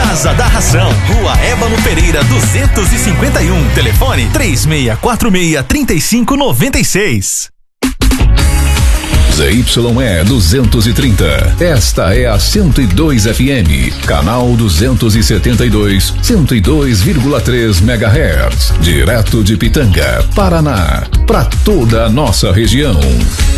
Casa da Ração, Rua Ébano Pereira 251, telefone 3646-3596. ZYE 230. Esta é a 102 FM, canal 272, 102,3 MHz, direto de Pitanga, Paraná, para toda a nossa região.